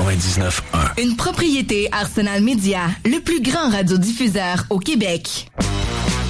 99.1. Une propriété Arsenal Média, le plus grand radiodiffuseur au Québec.